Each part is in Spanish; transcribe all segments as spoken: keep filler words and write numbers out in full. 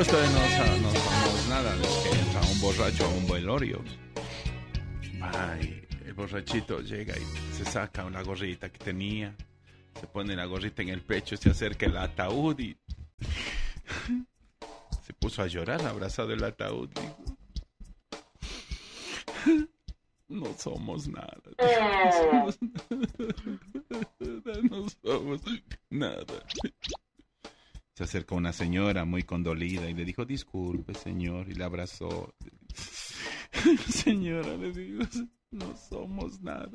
propósito de no, no somos nada, es que entra un borracho a un velorio. Ay, el borrachito llega y se saca una gorrita que tenía, se pone la gorrita en el pecho, se acerca el ataúd y se puso a llorar abrazado el ataúd. Digo, no somos nada. No somos nada. No somos nada. Se acercó una señora muy condolida y le dijo, disculpe, señor, y le abrazó. Señora, le digo, no somos nada.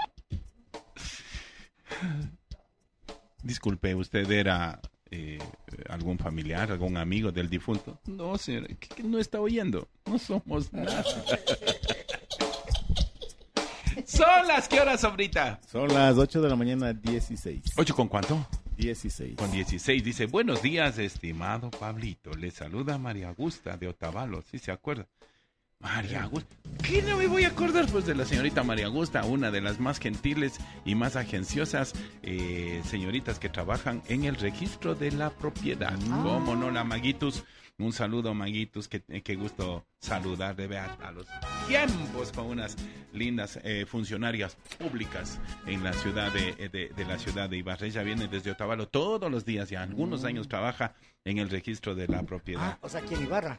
Disculpe, ¿usted era eh, algún familiar, algún amigo del difunto? No, señora, ¿qué, qué no está oyendo? No somos nada. ¿Son las qué horas, sombrita? Son las ocho de la mañana, dieciséis. ¿Ocho con cuánto? dieciséis. Con dieciséis. Dice, buenos días, estimado Pablito. Le saluda María Augusta de Otavalo. ¿Sí se acuerda? María Augusta. ¿Qué no me voy a acordar pues de la señorita María Augusta? Una de las más gentiles y más agenciosas eh, señoritas que trabajan en el registro de la propiedad. Ah. ¿Cómo no? La Maguitus. Un saludo, Maguitus, qué, qué gusto saludar de ver a los tiempos con unas lindas eh, funcionarias públicas en la ciudad de, de, de la ciudad de Ibarra. Ella viene desde Otavalo todos los días, ya algunos mm. años trabaja en el registro de la propiedad. Ah, o sea, aquí en Ibarra.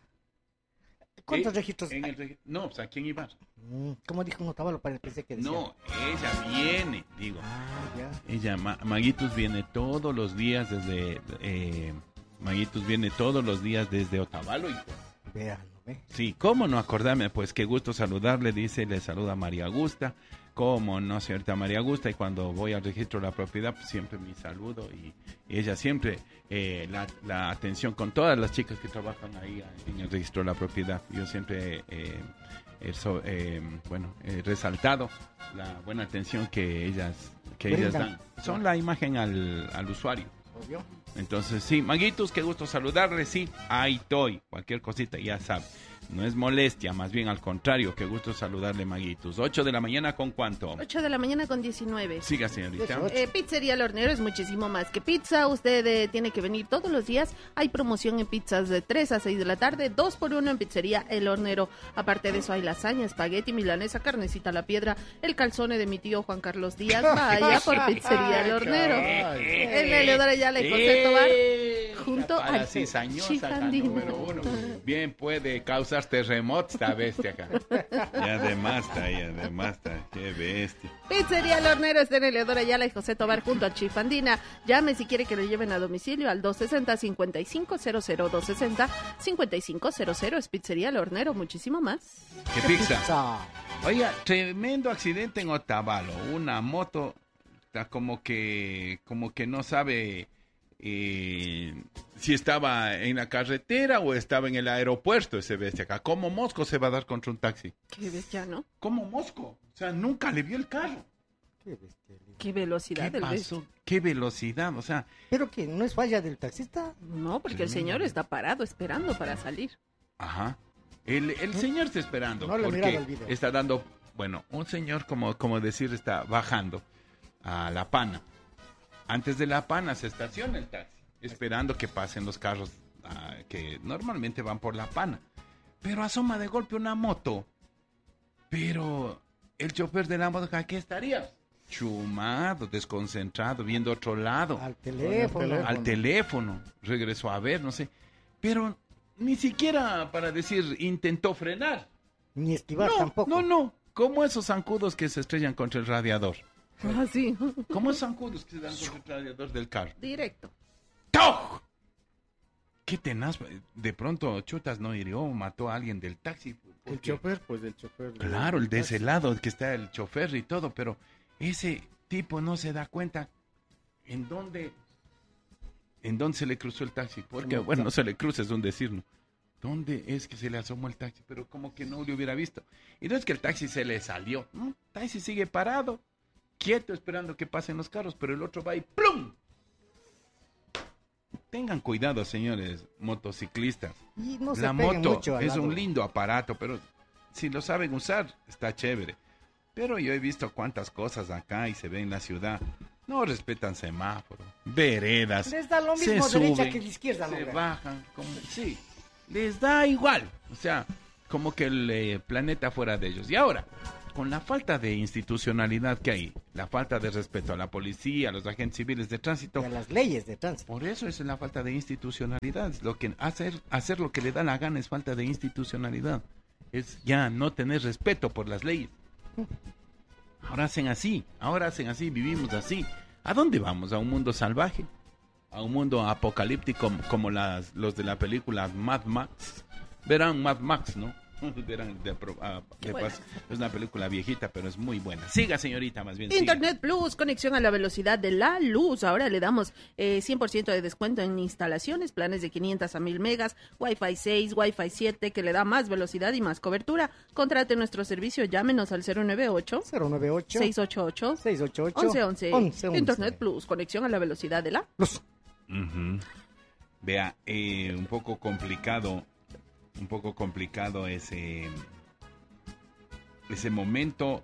¿Cuántos ¿Eh? registros en el reg... No, pues aquí en Ibarra. Mm, ¿Cómo dijo en Otavalo? Pensé que decía. No, ella viene, digo. Ah, ya. Ella, Ma, Maguitus viene todos los días desde... Eh, Maguitus viene todos los días desde Otavalo. Y... Véanlo, ¿ve? Sí, ¿cómo no acordarme? Pues qué gusto saludarle, dice, le saluda María Augusta. ¿Cómo no, señorita María Augusta? Y cuando voy al registro de la propiedad, pues siempre mi saludo. Y, y ella siempre, eh, la, la atención con todas las chicas que trabajan ahí en el registro de la propiedad. Yo siempre, eh, eso, eh, bueno, he resaltado la buena atención que ellas, que ellas dan. Son la imagen al, al usuario. ¿Obvio? Entonces, sí, Maguitus, qué gusto saludarle, sí, ahí estoy, cualquier cosita, ya sabe, no es molestia, más bien al contrario, qué gusto saludarle, Maguitus. ocho de la mañana, ¿con cuánto? ocho de la mañana con diecinueve. Siga, señorita. Eh, Pizzería El Hornero es muchísimo más que pizza, usted eh, tiene que venir todos los días, hay promoción en pizzas de tres a seis de la tarde, dos por uno en Pizzería El Hornero, aparte de eso hay lasaña, espagueti, milanesa, carnecita a la piedra, el calzone de mi tío Juan Carlos Díaz, vaya por Pizzería El Hornero, en la Eleodora Yala y José Tobar, junto al Chifandina. Bien puede causar terremotos esta bestia acá. Y además está ahí, además está, qué bestia. Pizzería El Hornero está en Eleodora Yala y José Tobar junto al Chifandina. Llame si quiere que lo lleven a domicilio al dos sesenta, cincuenta y cinco cero cero, dos sesenta, cincuenta y cinco cero cero. Es Pizzería El Hornero, muchísimo más. ¿Qué pizza? pizza? Oiga, tremendo accidente en Otavalo. Una moto está como que, como que no sabe... Eh, si estaba en la carretera o estaba en el aeropuerto ese bestia acá. ¿Cómo Mosco se va a dar contra un taxi? Qué bestia, ¿no? ¿Cómo Mosco? O sea, nunca le vio el carro. Qué bestia. Qué velocidad. ¿Qué pasó? Qué velocidad, o sea... ¿Pero qué? ¿No es falla del taxista? No, porque el señor está parado esperando para salir. Ajá. El, el ¿No? señor está esperando no porque está dando... Bueno, un señor, como, como decir, está bajando a La Pana. Antes de La Pana se estaciona el taxi, esperando que pasen los carros uh, que normalmente van por La Pana. Pero asoma de golpe una moto. Pero el chofer de la moto, ¿qué estaría? Chumado, desconcentrado, viendo otro lado. Al teléfono. Al teléfono. Regresó a ver, no sé. Pero ni siquiera para decir intentó frenar. Ni esquivar no, tampoco. No, no. Como esos zancudos que se estrellan contra el radiador. Ah, sí. ¿Cómo son zancudos que se dan contra el radiador del carro? Directo. ¡Toc! Qué tenaz. De pronto Chutas no hirió, mató a alguien del taxi. El chofer, pues el chofer. Claro, el de ese lado, que está el chofer y todo, pero ese tipo no se da cuenta en dónde, en dónde se le cruzó el taxi. Porque, bueno, no se le cruza, es un decir, ¿no? ¿Dónde es que se le asomó el taxi? Pero como que no lo hubiera visto. Y no es que el taxi se le salió, ¿no? El taxi sigue parado, quieto, esperando que pasen los carros, pero el otro va y ¡plum! Tengan cuidado, señores motociclistas. Y no se La moto mucho es lado. un lindo aparato, pero si lo saben usar, está chévere. Pero yo he visto cuántas cosas acá y se ve en la ciudad. No respetan semáforos, veredas. Les da lo mismo se derecha suben, que la izquierda, se ¿no? bajan, como, sí. les da igual. O sea, como que el eh, planeta fuera de ellos. Y ahora, con la falta de institucionalidad que hay, la falta de respeto a la policía, a los agentes civiles de tránsito, Y a las leyes de tránsito. por eso es la falta de institucionalidad. Lo que hacer, hacer lo que le da la gana es falta de institucionalidad. Es ya no tener respeto por las leyes. Ahora hacen así, ahora hacen así, vivimos así. ¿A dónde vamos? ¿A un mundo salvaje? ¿A un mundo apocalíptico como las, los de la película Mad Max? Verán Mad Max, ¿no? Verán de, a, de paso. Es una película viejita, pero es muy buena. Siga, señorita, más bien. Internet siga. Plus, conexión a la velocidad de la luz. Ahora le damos eh, cien por ciento de descuento en instalaciones, planes de quinientos a mil megas, Wi-Fi seis, Wi-Fi siete, que le da más velocidad y más cobertura. Contrate nuestro servicio, llámenos al cero nueve ocho, cero nueve ocho, seis ocho ocho, seis ocho ocho, once once. once once. Internet Plus, conexión a la velocidad de la Luz. Uh-huh. Vea, eh, un poco complicado, un poco complicado ese, ese momento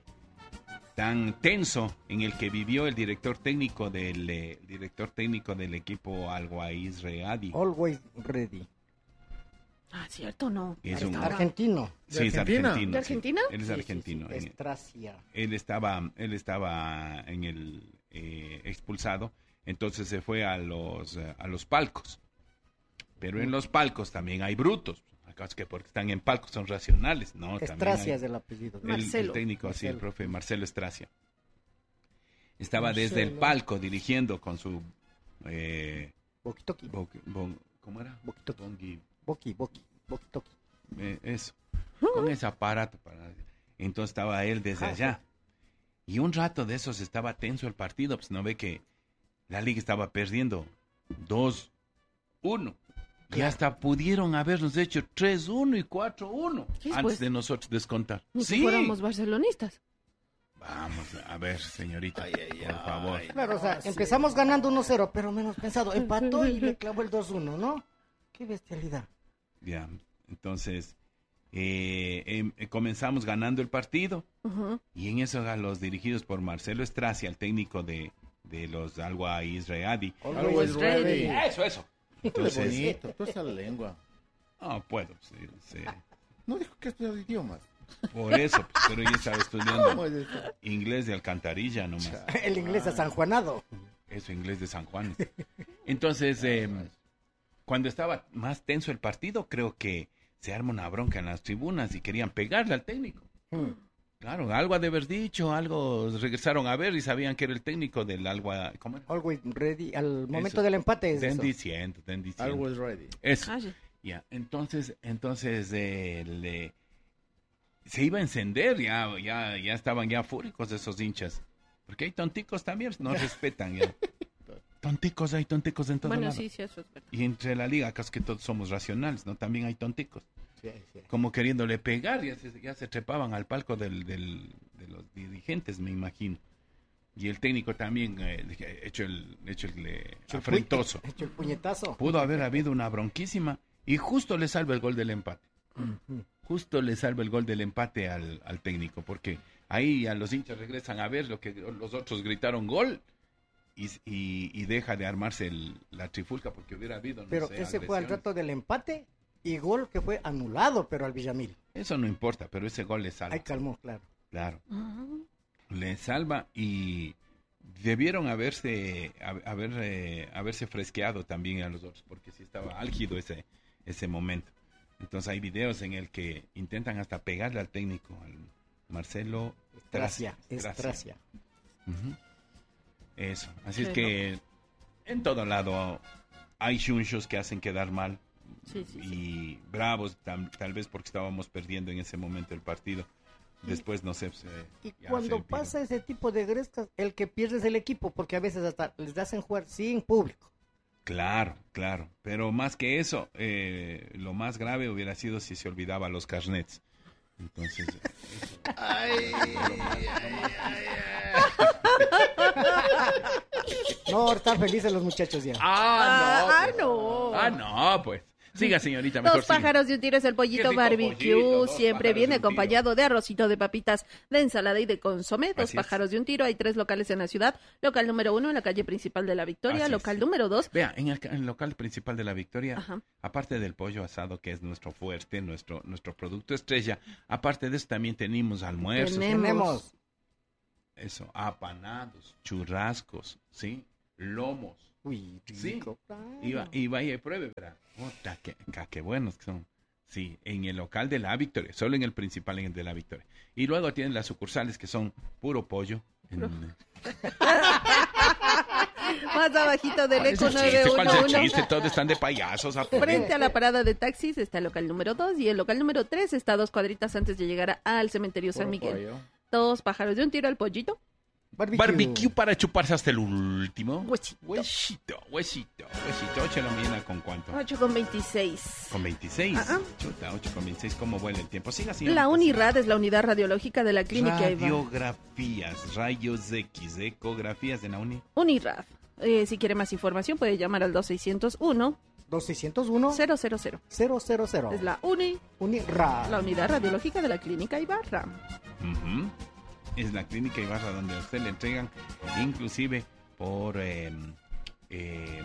tan tenso en el que vivió el director técnico del eh, director técnico del equipo Al-Waiz Readi. Always ready. Ah, ¿cierto? No. Es un- Argentino. Sí, es Argentina? argentino. ¿De sí. Argentina? Él es Sí, sí, argentino. sí, En- Estracia. él estaba él estaba en el eh, expulsado, entonces se fue a los eh, a los palcos, pero en los palcos también hay brutos. ¿Acaso que porque están en palcos son racionales? No, también Estracia hay- es el apellido. el, el Marcelo. técnico, sí, el Marcelo. profe Marcelo Estracia estaba Marcelo. desde el palco dirigiendo con su eh, Boquitoqui. bo- bo- ¿cómo era? Boquitoqui. Bongi, Boqui, boqui, boquitoqui. eh, eso, con ese aparato para, entonces estaba él desde Ah, allá. Y un rato de esos estaba tenso el partido, pues no ve que la liga estaba perdiendo dos uno. Y Claro. hasta pudieron habernos hecho tres uno y cuatro uno Sí, antes pues. de nosotros descontar. Ni que Sí. fuéramos barcelonistas. Vamos a ver, señorita, por favor. Claro, o sea, empezamos ganando uno cero, pero menos pensado. Empató y le clavó el dos uno, ¿no? Qué bestialidad. Ya, entonces eh, em- eh, comenzamos ganando el partido. Ujú. Y en eso a los dirigidos por Marcelo Estracia, el técnico de, de los Al-Waiz Readi. Always ready. Eso, eso. Qué Entonces, bonito, toda esa lengua. no puedo, sí, sí. No dijo que estudiado idiomas. Por eso, pues, pero yo estaba ¿Cómo estudiando es eso? inglés de alcantarilla nomás. El inglés a San Juanado. Eso, inglés de San Juan. Entonces, eh, cuando estaba más tenso el partido, creo que se arma una bronca en las tribunas y querían pegarle al técnico. Hmm. Claro, algo ha de haber dicho, algo regresaron a ver y sabían que era el técnico del Algua. ¿Cómo era? Always ready. Al momento Eso. del empate es Den eso. diciendo, den diciendo. Always ready. Eso. Ah, sí. Ya, entonces, entonces eh, le- se iba a encender, ya, ya, ya estaban ya fúricos esos hinchas. Porque hay tonticos también, no respetan ya. Tonticos, hay tonticos en todo Bueno, lado. sí, sí, eso es verdad. Y entre la liga, casi que todos somos racionales, ¿no? También hay tonticos. Sí, sí. Como queriéndole pegar, ya se, ya se trepaban al palco del, del- de los dirigentes, me imagino. Y el técnico también, eh, hecho el, hecho el eh, afrentoso. Hecho el puñetazo. Pudo haber habido una bronquísima y justo le salva el gol del empate. Ujú. Justo le salva el gol del empate al, al técnico, porque ahí a los hinchas regresan a ver lo que los otros gritaron gol y, y, y deja de armarse el- la trifulca porque hubiera habido, no Pero sé, ese fue al agresiones. rato del empate y gol que fue anulado, pero al Villamil. Eso no importa, pero ese gol le salva. Ahí calmó, claro. Claro, Ujú. le salva y debieron haberse haber, haber, eh, haberse fresqueado también a los otros, porque sí estaba álgido ese, ese momento. Entonces hay videos en el que intentan hasta pegarle al técnico, al Marcelo Estracia, Estracia. Estracia. Ujú. Eso, así es Sí, que en todo lado hay chunchos que hacen quedar mal Sí, sí, sí. y bravos, tal, tal vez porque estábamos perdiendo en ese momento el partido. Después no sé. se- Y ya cuando se pasa ese tipo de grescas, el que pierde es el equipo, porque a veces hasta les hacen jugar sin público. Claro, claro. Pero más que eso, eh, lo más grave hubiera sido si se olvidaba los carnets. Entonces, eso. No, están felices los muchachos ya. Ah, Ah, pues. no. Ah, no, pues. Siga, señorita, mejor Dos siga. pájaros de un tiro es el Qué pollito rico barbecue. pollito, dos Siempre pájaros viene de un tiro. acompañado de arrocito de papitas, de ensalada y de consomé. Dos Así es. pájaros de un tiro. Hay tres locales en la ciudad. Local número uno en la calle principal de la Victoria. Así Local es. número dos. Vea, en el, en el local principal de la Victoria, Ajá. aparte del pollo asado, que es nuestro fuerte, nuestro, nuestro producto estrella, aparte de eso también tenemos almuerzos, Tenemos. Tenemos. eso, apanados, churrascos, ¿sí? Lomos. Uy, Sí. rico, claro. Y, va- y vaya y pruebe, verá. Ota, qué, ca- qué buenos que son. Sí, en el local de la Victoria, solo en el principal en el de la Victoria. Y luego tienen las sucursales que son puro pollo. En- Más abajito del ¿Cuál es Eco el chiste? ¿Cuál es el nueve uno uno. chiste? Todos están de payasos. apure. Frente a la parada de taxis está el local número dos y el local número tres está a dos cuadritas antes de llegar al cementerio San Puro Miguel. pollo. Dos pájaros de un tiro al pollito. Barbecue. Barbecue para chuparse hasta el último. Huesito. Huesito, huesito, huesito. ocho de la mañana, ¿con cuánto? ocho con veintiséis. Con veintiséis. Ajá. Chuta, ocho con veintiséis. ¿Cómo vuela el tiempo? Siga, así. La UNIRAD es la unidad radiológica de la clínica Iva. Radiografías, rayos X, ecografías de la uni. UNIRAD. Eh, si quiere más información puede llamar al dos seiscientos uno dos seiscientos uno cero cero cero. cero cero cero. Es la UNI, Unirra. la unidad radiológica de la clínica Ibarra. Ujú. Es la clínica Ibarra donde a usted le entregan, inclusive por, eh, eh,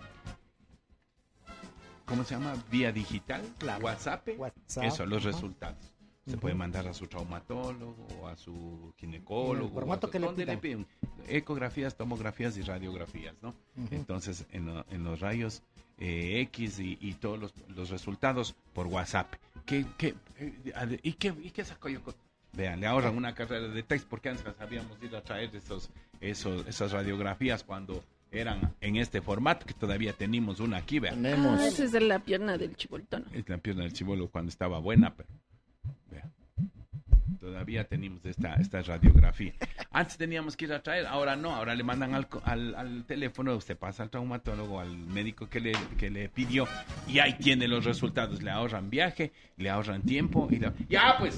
¿cómo se llama? Vía digital, Claro. WhatsApp, WhatsApp, eso, los ajá. resultados. Se Ujú. puede mandar a su traumatólogo o a su ginecólogo. En el formato o a- que le donde pidan. piden ecografías, tomografías y radiografías, ¿no? Ujú. Entonces, en, lo- en los rayos eh, X y, y todos los, los resultados por WhatsApp. ¿Qué, qué, eh, ade- y, qué, ¿Y qué sacó yo? con- Vean, le ahorran una carrera de texto porque antes sabíamos ir a traer esos, esos, esas radiografías cuando eran en este formato, que todavía tenemos una aquí, vean. Tenemos. Ah, esa es de la pierna del chiboltono. Es la pierna del chibolo cuando estaba buena, pero vean, todavía tenemos esta, esta radiografía. Antes teníamos que ir a traer, ahora no, ahora le mandan al, co- al, al teléfono, usted pasa al traumatólogo, al médico que le, que le pidió, y ahí tiene los resultados, le ahorran viaje, le ahorran tiempo, y le- ¡ya pues!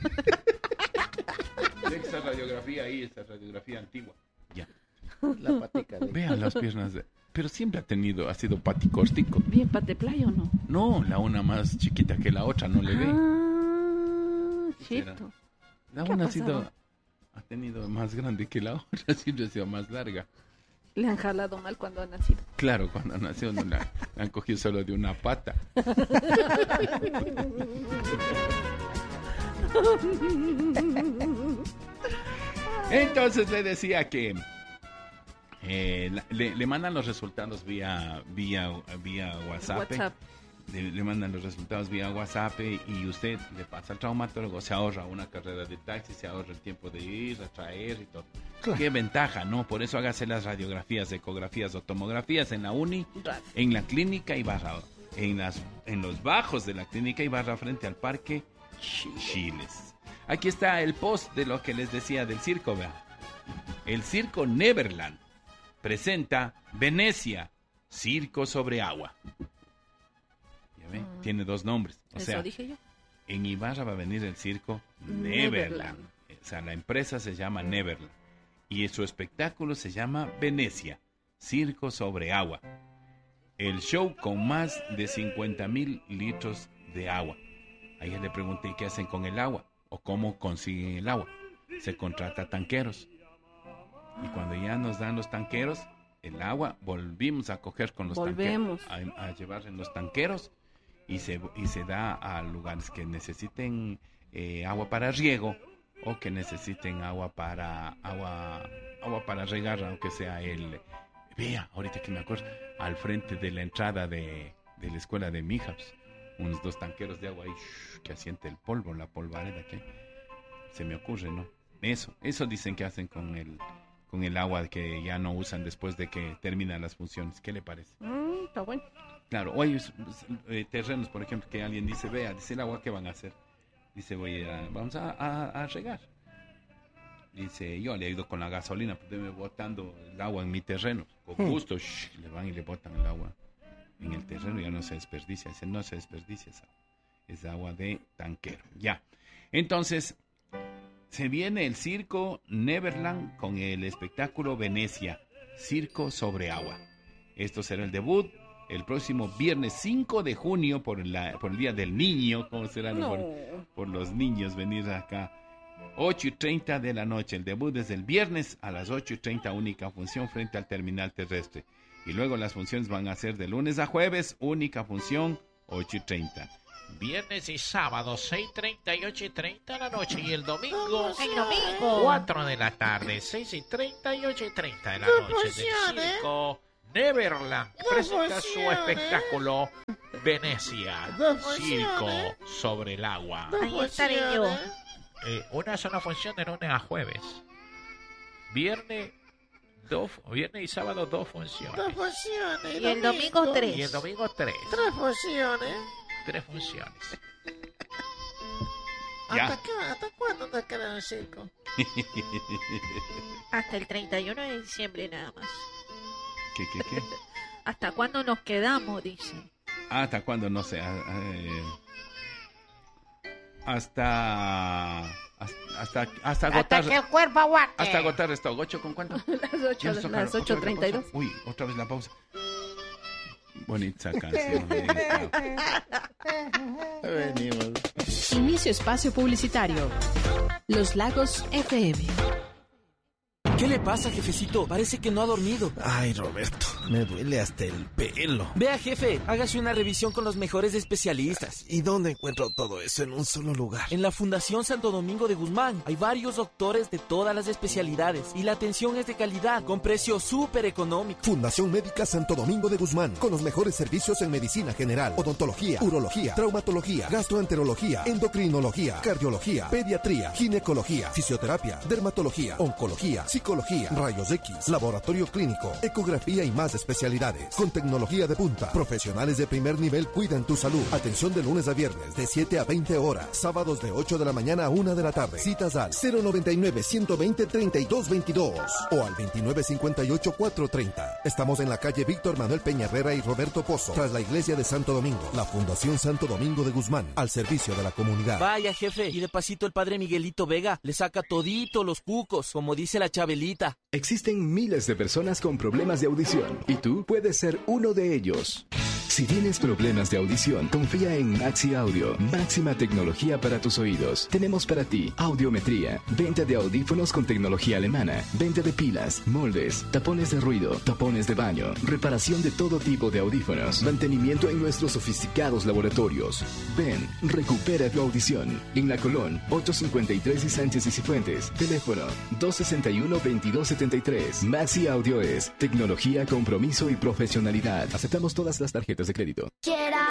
Esta radiografía ahí, esta radiografía antigua, ya. La patica de... Vean las piernas de... Pero siempre ha tenido, ha sido paticórtico. ¿Bien pate playa o no? No, la una más chiquita que la otra, no le ve. Ah, Será. chito. La ¿Qué ha una ha sido, pasado? ha tenido más grande que la otra, siempre ha sido más larga. Le han jalado mal cuando ha nacido. Claro, cuando nació no la, la han cogido solo de una pata. Entonces le decía que eh, la- le, le mandan los resultados vía vía vía WhatsApp. WhatsApp. Le, le mandan los resultados vía WhatsApp y usted le pasa al traumatólogo, se ahorra una carrera de taxi, se ahorra el tiempo de ir a traer y todo. Claro. Qué ventaja, ¿no? Por eso hágase las radiografías, ecografías o tomografías en la uni, Rad. en la clínica Ibarra, en las en los bajos de la clínica Ibarra frente al parque Chiles. Aquí está el post de lo que les decía del circo, vean. El circo Neverland presenta Venecia, circo sobre agua. ¿Ya ve? Mm. Tiene dos nombres. O Eso sea, dije yo. en Ibarra va a venir el circo Neverland. Neverland. O sea, la empresa se llama Neverland. Y su espectáculo se llama Venecia, circo sobre agua. El show con más de cincuenta mil litros de agua. Ayer le pregunté ¿y qué hacen con el agua? ¿O cómo consiguen el agua? Se contrata tanqueros. Y cuando ya nos dan los tanqueros, el agua, volvimos a coger con los Volvemos. tanqueros. A, a llevar en los tanqueros y se, y se da a lugares que necesiten eh, agua para riego o que necesiten agua para agua agua para regar, aunque sea el... Vea, ahorita que me acuerdo, al frente de la entrada de, de la escuela de Mijabs, unos dos tanqueros de agua ahí shh, que asiente el polvo, la polvareda que se me ocurre, ¿no? Eso, eso dicen que hacen con el con el agua que ya no usan después de que terminan las funciones. ¿Qué le parece? Mm, está bueno. Claro, o hay eh, terrenos, por ejemplo, que alguien dice, vea, dice el agua, ¿qué van a hacer? Dice, voy a, vamos a, a, a regar. Dice, yo le he ido con la gasolina, pues me botando el agua en mi terreno. Con Hmm. gusto, shh, le van y le botan el agua en el terreno, ya no se desperdicia. Dice, no se desperdicia esa, esa agua de tanquero. Ya. Entonces, se viene el circo Neverland con el espectáculo Venecia, circo sobre agua. Esto será el debut el próximo viernes cinco de junio por, la, por el Día del Niño. ¿Cómo será? No. Por, por los niños venir acá. ocho y treinta de la noche. El debut es el viernes a las ocho y treinta, única función frente al terminal terrestre. Y luego las funciones van a ser de lunes a jueves, única función, ocho y treinta. Viernes y sábado, seis y treinta y ocho y treinta de la noche. Y el domingo, El domingo. cuatro de la tarde, seis y treinta y ocho y treinta de la noche. Del circo Neverland presenta su espectáculo Venecia, circo sobre el agua. Ahí estaré yo. Eh, una sola función de lunes a jueves. Viernes, dos, viernes y sábado, dos funciones. Dos funciones. Y el domingo tres. Y el domingo, tres. Tres funciones. Tres funciones. Ya. ¿Hasta, qué, ¿Hasta cuándo nos queda en el circo? Hasta el treinta y uno de diciembre nada más. ¿Qué, qué, qué? ¿Hasta cuándo nos quedamos? Dice. Ah, ¿hasta cuándo? No sé. ah, eh, hasta, hasta, hasta, hasta Hasta agotar. que el cuerpo aguante. Hasta agotar esto. ¿Ocho con cuánto? Las Ya ocho, nos toca las otra ocho vez la treinta y dos. pausa. Uy, otra vez la pausa. Bonita canción. bonita. Venimos. Inicio espacio publicitario. Los Lagos F M. ¿Qué le pasa, jefecito? Parece que no ha dormido. Ay, Roberto, me duele hasta el pelo. Vea, jefe, hágase una revisión con los mejores especialistas. ¿Y dónde encuentro todo eso en un solo lugar? En la Fundación Santo Domingo de Guzmán hay varios doctores de todas las especialidades y la atención es de calidad, con precio súper económico. Fundación Médica Santo Domingo de Guzmán, con los mejores servicios en medicina general, odontología, urología, traumatología, gastroenterología, endocrinología, cardiología, pediatría, ginecología, fisioterapia, dermatología, oncología, psicología, rayos X, laboratorio clínico, ecografía y más especialidades. Con tecnología de punta, profesionales de primer nivel cuidan tu salud. Atención de lunes a viernes de siete a veinte horas, sábados de ocho de la mañana a una de la tarde. Citas al cero noventa y nueve, ciento veinte, treinta y dos veintidós o al veintinueve cincuenta y ocho, cuatrocientos treinta. Estamos en la calle Víctor Manuel Peña Herrera y Roberto Pozo, tras la iglesia de Santo Domingo. La Fundación Santo Domingo de Guzmán, al servicio de la comunidad. Vaya, jefe, y de pasito el padre Miguelito Vega le saca todito los cucos, como dice la Chabelita. Existen miles de personas con problemas de audición y tú puedes ser uno de ellos. Si tienes problemas de audición, confía en Maxi Audio, máxima tecnología para tus oídos. Tenemos para ti audiometría, venta de audífonos con tecnología alemana, venta de pilas, moldes, tapones de ruido, tapones de baño, reparación de todo tipo de audífonos, mantenimiento en nuestros sofisticados laboratorios. Ven, recupera tu audición. En La Colón, ochocientos cincuenta y tres y Sánchez y Cifuentes. Teléfono dos sesenta y uno, veintidós setenta y tres. Maxi Audio es tecnología, compromiso y profesionalidad. Aceptamos todas las tarjetas de crédito. Quiero